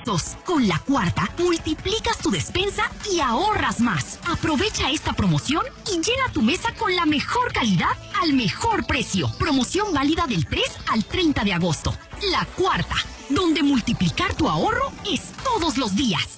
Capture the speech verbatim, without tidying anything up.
Con la cuarta, multiplicas tu despensa y ahorras más. Aprovecha esta promoción y llena tu mesa con la mejor calidad al mejor precio. Promoción válida del tres al treinta de agosto. La cuarta, donde multiplicar tu ahorro es todos los días.